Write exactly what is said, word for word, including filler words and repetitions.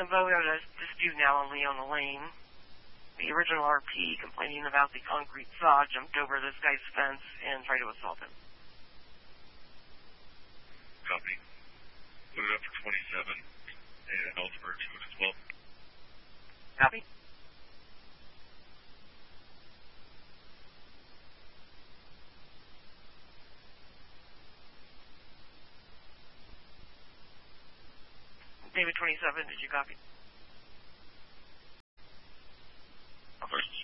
about a dispute now on Leona Lane. The original R P, complaining about the concrete saw, jumped over this guy's fence and tried to assault him. Copy. Put it up for twenty-seven, and I'll divert to it as well. Copy. David twenty-seven, did you copy? First